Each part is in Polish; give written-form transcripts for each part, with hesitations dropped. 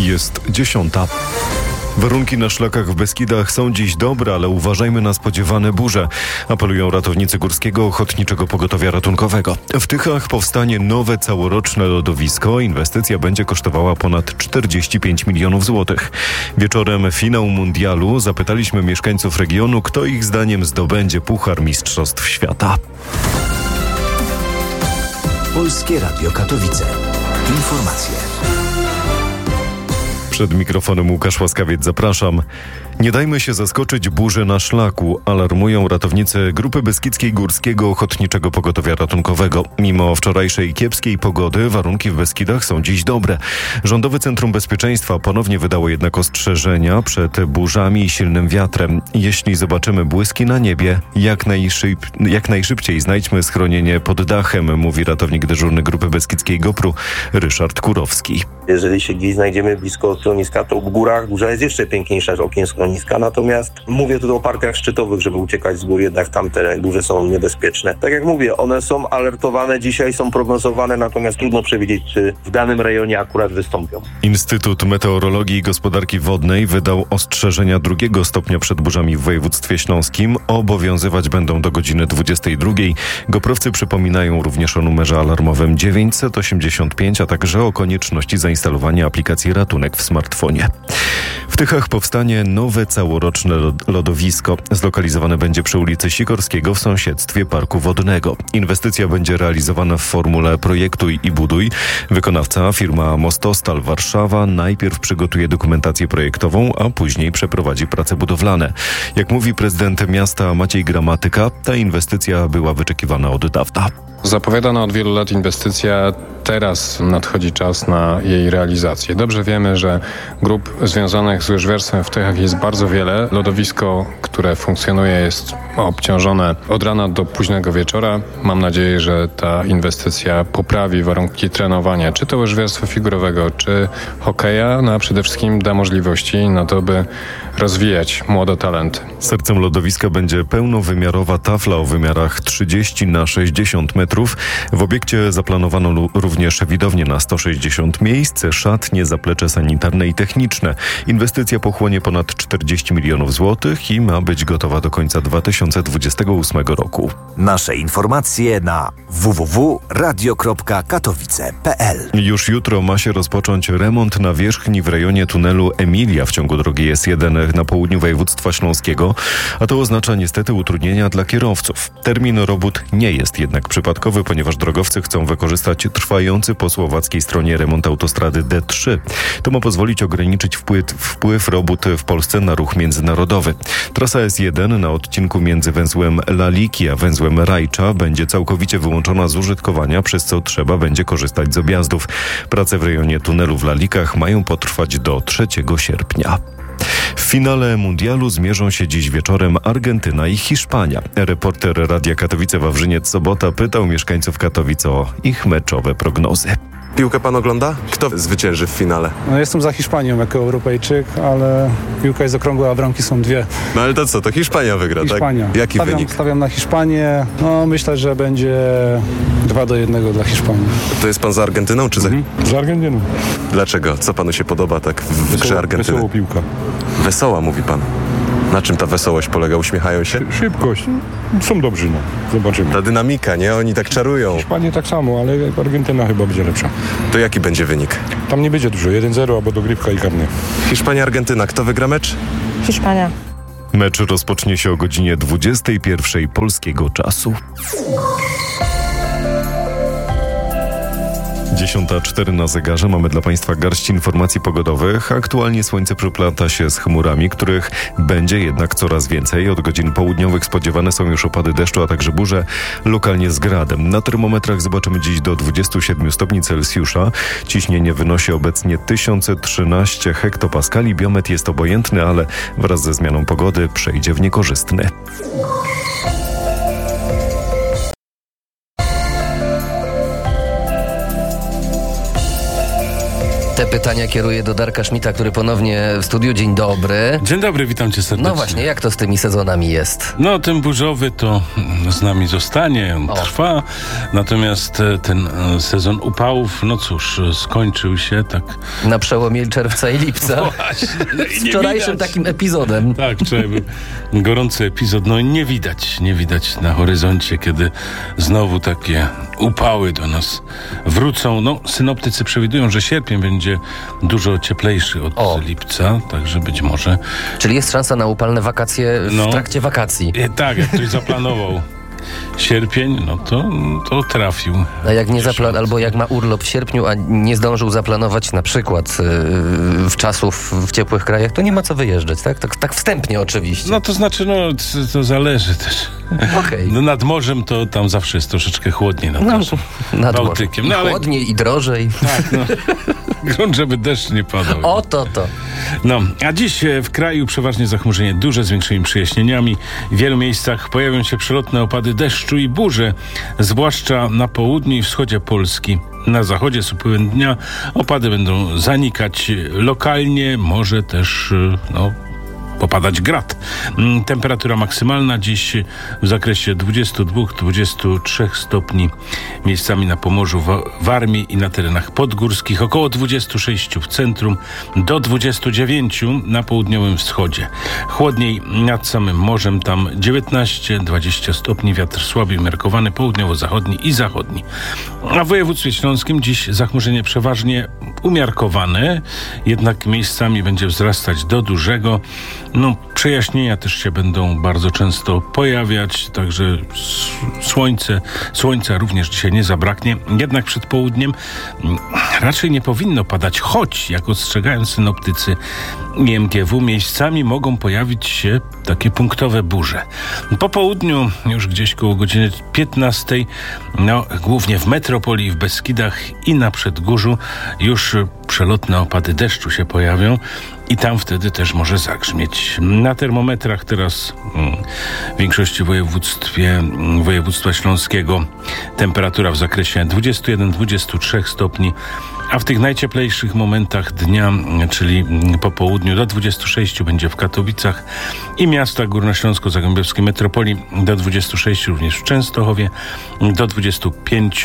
Jest 10. Warunki na szlakach w Beskidach są dziś dobre, ale uważajmy na spodziewane burze. Apelują ratownicy Górskiego Ochotniczego Pogotowia Ratunkowego. W Tychach powstanie nowe całoroczne lodowisko. Inwestycja będzie kosztowała ponad 45 milionów złotych. Wieczorem finał mundialu zapytaliśmy mieszkańców regionu, kto ich zdaniem zdobędzie Puchar Mistrzostw Świata. Polskie Radio Katowice. Informacje. Przed mikrofonem Łukasz Łaskawiec, zapraszam. Nie dajmy się zaskoczyć burzy na szlaku, alarmują ratownicy Grupy Beskidzkiej Górskiego Ochotniczego Pogotowia Ratunkowego. Mimo wczorajszej kiepskiej pogody warunki w Beskidach są dziś dobre. Rządowe Centrum Bezpieczeństwa ponownie wydało jednak ostrzeżenia przed burzami i silnym wiatrem. Jeśli zobaczymy błyski na niebie, jak najszybciej znajdźmy schronienie pod dachem, mówi ratownik dyżurny Grupy Beskidzkiej GOPR-u Ryszard Kurowski. Jeżeli się gdzieś znajdziemy blisko schroniska, to w górach burza jest jeszcze piękniejsza z okien schroniska. Natomiast mówię tu o parkach szczytowych, żeby uciekać z gór, jednak tamte burze są niebezpieczne. Tak jak mówię, one są alertowane dzisiaj, są prognozowane, natomiast trudno przewidzieć, czy w danym rejonie akurat wystąpią. Instytut Meteorologii i Gospodarki Wodnej wydał ostrzeżenia 2. stopnia przed burzami w województwie śląskim. Obowiązywać będą do godziny 22. Goprowcy przypominają również o numerze alarmowym 985, a także o konieczności zainstalowania aplikacji Ratunek w smartfonie. W Tychach powstanie nowe całoroczne lodowisko. Zlokalizowane będzie przy ulicy Sikorskiego w sąsiedztwie Parku Wodnego. Inwestycja będzie realizowana w formule projektuj i buduj. Wykonawca, firma Mostostal Warszawa, najpierw przygotuje dokumentację projektową, a później przeprowadzi prace budowlane. Jak mówi prezydent miasta Maciej Gramatyka, ta inwestycja była wyczekiwana od dawna. Zapowiadana od wielu lat inwestycja, teraz nadchodzi czas na jej realizację. Dobrze wiemy, że grup związanych z łyżwiarstwem w Tychach jest bardzo wiele. Lodowisko, które funkcjonuje, jest obciążone od rana do późnego wieczora. Mam nadzieję, że ta inwestycja poprawi warunki trenowania, czy to łyżwiarstwa figurowego, czy hokeja, a przede wszystkim da możliwości na to, by rozwijać młode talenty. Sercem lodowiska będzie pełnowymiarowa tafla o wymiarach 30 na 60 metrów. W obiekcie zaplanowano również widownię na 160 miejsc, szatnie, zaplecze sanitarne i techniczne. Inwestycja pochłonie ponad 40 milionów złotych i ma być gotowa do końca 2028 roku. Nasze informacje na www.radio.katowice.pl. Już jutro ma się rozpocząć remont nawierzchni w rejonie tunelu Emilia w ciągu drogi S1 na południu województwa śląskiego, a to oznacza niestety utrudnienia dla kierowców. Termin robót nie jest jednak przypadkowy, ponieważ drogowcy chcą wykorzystać trwający po słowackiej stronie remont autostrady D3. To ma pozwolić ograniczyć wpływ robót w Polsce na ruch międzynarodowy. Trasa S1 na odcinku między węzłem Laliki a węzłem Rajcza będzie całkowicie wyłączona z użytkowania, przez co trzeba będzie korzystać z objazdów. Prace w rejonie tunelu w Lalikach mają potrwać do 3 sierpnia. W finale mundialu zmierzą się dziś wieczorem Argentyna i Hiszpania. Reporter Radia Katowice Wawrzyniec Sobota pytał mieszkańców Katowic o ich meczowe prognozy. Piłkę pan ogląda? Kto zwycięży w finale? No, jestem za Hiszpanią jako Europejczyk, ale piłka jest okrągła, a bramki są 2. No ale to co, to Hiszpania wygra, Hiszpania. Tak? Jaki wynik? Stawiam na Hiszpanię. No, myślę, że będzie 2-1 dla Hiszpanii. To jest pan za Argentyną czy za... Za Argentyną. Dlaczego? Co panu się podoba tak w grze Argentyny? Wesoła piłka. Wesoła, mówi pan. Na czym ta wesołość polega? Uśmiechają się? Szybkość. Są dobrzy, no. Zobaczymy. Ta dynamika, nie? Oni tak czarują. Hiszpania tak samo, ale Argentyna chyba będzie lepsza. To jaki będzie wynik? Tam nie będzie dużo. 1-0 albo dogrywka i karny. Hiszpania-Argentyna. Kto wygra mecz? Hiszpania. Mecz rozpocznie się o godzinie 21 polskiego czasu. 10:04 na zegarze. Mamy dla Państwa garść informacji pogodowych. Aktualnie słońce przeplata się z chmurami, których będzie jednak coraz więcej. Od godzin południowych spodziewane są już opady deszczu, a także burze, lokalnie z gradem. Na termometrach zobaczymy dziś do 27 stopni Celsjusza. Ciśnienie wynosi obecnie 1013 hektopaskali. Biometr jest obojętny, ale wraz ze zmianą pogody przejdzie w niekorzystny. Te pytania kieruję do Darka Schmidta, który ponownie w studiu. Dzień dobry. Dzień dobry, witam cię serdecznie. No właśnie, jak to z tymi sezonami jest? No, ten burzowy to z nami zostanie, on trwa. Natomiast ten sezon upałów, no cóż, skończył się tak. Na przełomie czerwca i lipca. Właśnie, Z wczorajszym takim epizodem. Tak, wczoraj był gorący epizod. No i nie widać na horyzoncie, kiedy znowu takie upały do nas wrócą. No, synoptycy przewidują, że sierpień będzie dużo cieplejszy od lipca, także być może. Czyli jest szansa na upalne wakacje w trakcie wakacji. Tak, jak ktoś zaplanował sierpień, no to trafił. A jak nie albo jak ma urlop w sierpniu, a nie zdążył zaplanować na przykład w czasów w ciepłych krajach, to nie ma co wyjeżdżać, tak? Tak wstępnie oczywiście. No to znaczy, to zależy też. Okej. No nad morzem to tam zawsze jest troszeczkę chłodniej nad Bałtykiem. I chłodniej, i drożej. Tak, grunt, żeby deszcz nie padał. To. No, a dziś w kraju przeważnie zachmurzenie duże, z większymi przejaśnieniami. W wielu miejscach pojawią się przelotne opady deszczu i burze, zwłaszcza na południu i wschodzie Polski. Na zachodzie z upływem dnia opady będą zanikać lokalnie, może też popadać grad. Temperatura maksymalna dziś w zakresie 22-23 stopni. Miejscami na Pomorzu, Warmii i na terenach podgórskich. Około 26 w centrum, do 29 na południowym wschodzie. Chłodniej nad samym morzem, tam 19-20 stopni. Wiatr słaby umiarkowany, południowo-zachodni i zachodni. A w województwie śląskim dziś zachmurzenie przeważnie umiarkowane, jednak miejscami będzie wzrastać do dużego. Przejaśnienia też się będą bardzo często pojawiać, także słońca również dzisiaj nie zabraknie. Jednak przed południem raczej nie powinno padać, choć, jak ostrzegają synoptycy i MGW, miejscami mogą pojawić się takie punktowe burze. Po południu, już gdzieś koło godziny 15, głównie w metropolii, w Beskidach i na Przedgórzu już przelotne opady deszczu się pojawią i tam wtedy też może zagrzmieć. Na termometrach teraz w większości województwa śląskiego temperatura w zakresie 21-23 stopni, a w tych najcieplejszych momentach dnia, czyli po południu, do 26 będzie w Katowicach i miastach górnośląsko-zagłębiowskiej metropolii, do 26 również w Częstochowie, do 25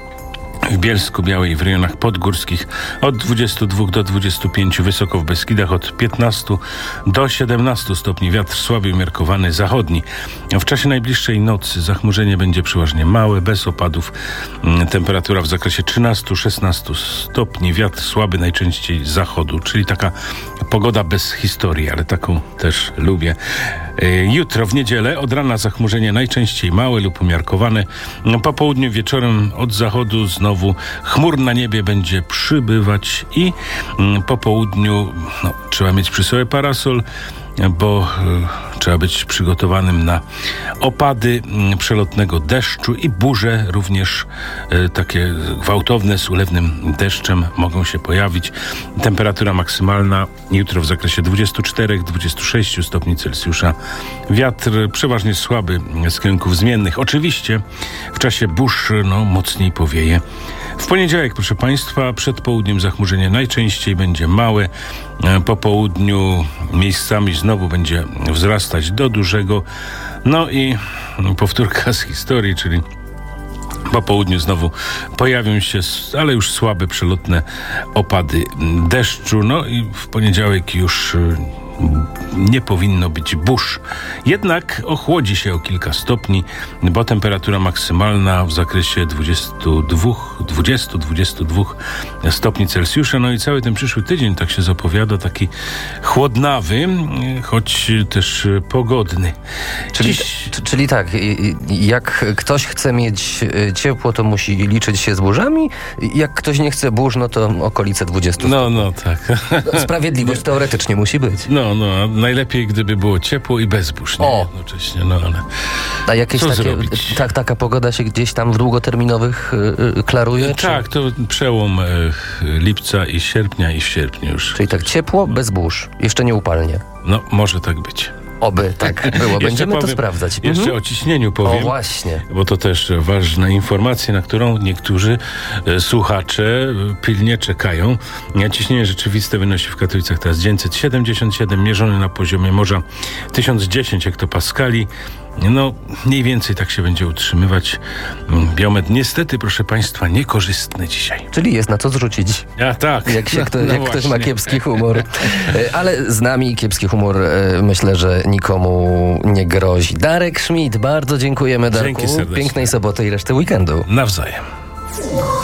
w Bielsku-Białej, w rejonach podgórskich, od 22 do 25, wysoko w Beskidach od 15 do 17 stopni. Wiatr słaby umiarkowany zachodni. W czasie najbliższej nocy zachmurzenie będzie przeważnie małe, bez opadów. Temperatura w zakresie 13-16 stopni. Wiatr słaby, najczęściej z zachodu, czyli taka pogoda bez historii, ale taką też lubię. Jutro w niedzielę od rana zachmurzenie najczęściej małe lub umiarkowane. Po południu, wieczorem od zachodu znowu chmur na niebie będzie przybywać i po południu trzeba mieć przy sobie parasol, bo trzeba być przygotowanym na opady przelotnego deszczu i burze również takie gwałtowne z ulewnym deszczem mogą się pojawić. Temperatura maksymalna jutro w zakresie 24-26 stopni Celsjusza. Wiatr przeważnie słaby z kierunków zmiennych. Oczywiście w czasie burz mocniej powieje. W poniedziałek, proszę Państwa, przed południem zachmurzenie najczęściej będzie małe. Po południu miejscami znowu będzie wzrastać do dużego. No i powtórka z historii, czyli po południu znowu pojawią się, ale już słabe, przelotne opady deszczu. No i w poniedziałek już nie powinno być burz. Jednak ochłodzi się o kilka stopni, bo temperatura maksymalna w zakresie 20-22 stopni Celsjusza. No i cały ten przyszły tydzień tak się zapowiada, taki chłodnawy, choć też pogodny. Czyli tak, jak ktoś chce mieć ciepło, to musi liczyć się z burzami. Jak ktoś nie chce burz, no to okolice 20 stopni. No tak. Sprawiedliwość teoretycznie musi być. Najlepiej gdyby było ciepło i bez burz, jednocześnie, ale a jakieś taka pogoda się gdzieś tam w długoterminowych klaruje? Tak, to przełom lipca i sierpnia i w sierpniu już. Czyli tak ciepło, bez burz, jeszcze nie upalnie. Może tak być. Oby tak było. Jeszcze Będziemy to powiem- sprawdzać. Jeszcze o ciśnieniu O powiem. właśnie. Bo to też ważna informacja, na którą niektórzy słuchacze pilnie czekają. Ciśnienie rzeczywiste wynosi w Katowicach teraz 977, mierzone na poziomie morza 1010 hektopaskali. No, mniej więcej tak się będzie utrzymywać. Biometr niestety, proszę Państwa, niekorzystny dzisiaj. Czyli jest na co zrzucić. A tak. Jak ktoś ma właśnie. kiepski humor. Ale z nami kiepski humor myślę, że nikomu nie grozi. Darek Schmidt, bardzo dziękujemy, Darku. Dzięki serdecznie. Pięknej soboty i reszty weekendu. Nawzajem.